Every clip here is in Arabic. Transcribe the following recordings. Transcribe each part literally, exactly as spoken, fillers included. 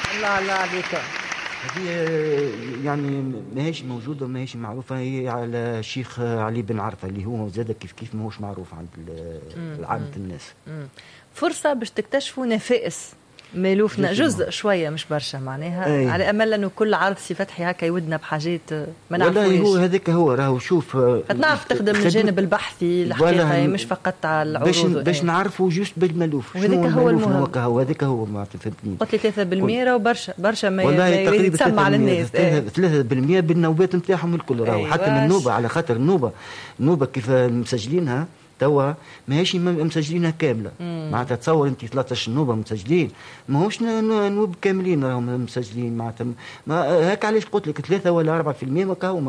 الله الله عليك. هذه يعني ماهيش موجوده وماهيش معروفه، هي على الشيخ علي بن عرفه اللي هو زاد كيف كيف ماهوش معروف عند عامه الناس. مم. فرصه باش تكتشفوا نفائس مالوفنا جزء شويه مش برشا معناها أي. على امل انه كل عرض سي فتحي هكا يودنا بحاجات ما نعرفوش. والله هو هذاك هو راهو شوف نعرف تخدم الجانب البحثي الحقيقه مش فقط على العروض باش باش نعرفوا جوست بالملوف وهذاك هو المهم. هو هذاك هو ما فهمتني. قلت لي ثلاثة بالمئة راهو برشا برشا ما والله تسمع على الناس ثلاثة بالمئة بالنوبات نتاعهم الكل راهو أيوة. حتى من النوبه على خاطر النوبه النوبه كيف مسجلينها توا ماهيش مسجلينها كامله معناتها تصور انت ثلاثة عشر نوبه مسجلين ماهوش نوب كاملين راهم مسجلين معناتها ما هيك علاش قلت لك ثلاثة ولا أربعة في المئة ما كاو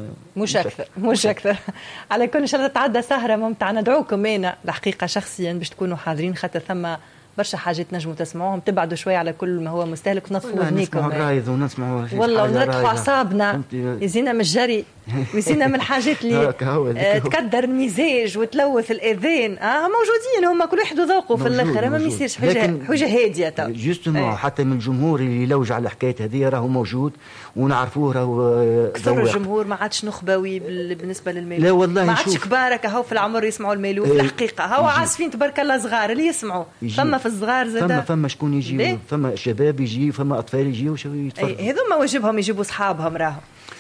مش اكثر مش اكثر. على كل ان شاء الله تتعدى سهره ممتعه. ندعوكم انا الحقيقه شخصيا باش تكونوا حاضرين خاطر ثم برشا حاجات نجموا تسمعوهم، تبعدوا شويه على كل ما هو مستهلك وتنظفوا ودنيكم. نسمعوا الرايض ونسمعوا والله ونرتحوا اعصابنا، يزينا من الجري ويزينا من الحاجات اللي آه تكدر المزاج وتلوث الاذان. اه موجودين هم كل واحد وذوقه في الاخر، ما يصيرش حاجه حاجه هاديه تو جوستومون. حتى من الجمهور اللي يلوج على الحكايه هذه راهو موجود ونعرفوه راهو كثر الجمهور ما عادش نخبوي بالنسبه للميلوف. لا والله ما عادش كبار كهو في العمر يسمعوا الميلوف. ايه الحقيقه هو عازفين تبارك الله صغار اللي يسمعوا. فما في الصغار زاد فما فما شكون يجي، فما شباب يجي، فما اطفال يجيو يتفرجوا. هذوما واجبهم يجيبوا اصحابهم راهم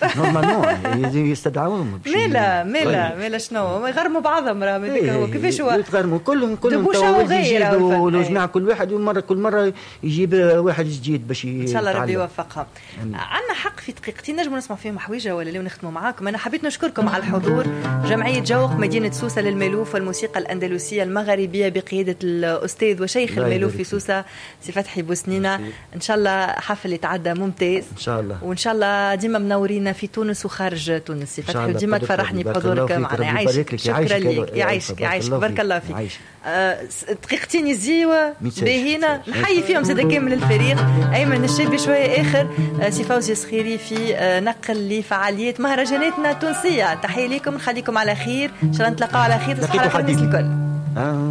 نورمالمون يستدعوهم. ميلا ميلا ميلا شنو يغرموا بعضهم راهم. هذاك هو كيفاش هو يتغرموا كلهم كلهم يجيبوا جماعه كل واحد ومره كل مره يجيب واحد جديد باش ان شاء الله ربي يوفقهم. عندنا حق في دقيقتين نجموا نسمع فيهم حويجه ولا لا ونختموا معاكم. انا حبيت نشكركم على الحضور. جمعيه جوق مدينه سوسه للميلوف والموسيقى الاندلسيه المغربيه بقياده الاستاذ وشيخ الميلوف في سوسه سي فتحي بوسنينه. ان شاء الله حفل يتعدى ممتاز ان شاء الله، وان شاء الله ديما منورين في تونس وخارج تونس سي فتحي، وديما تفرحني بحضورك معنا. يعيشك شكرا لك. يعيشك يعيشك بارك الله فيك. دقيقتين يزيوا باهينا نحيي فيهم زاد كامل الفريق. ايمن الشابي شويه اخر، سي فوزي صخيري في نقل لفعاليات مهرجاناتنا التونسيه. تحيه لكم، نخليكم على خير ان شاء الله نتلاقاو على خير. تصبحوا على خير الناس الكل.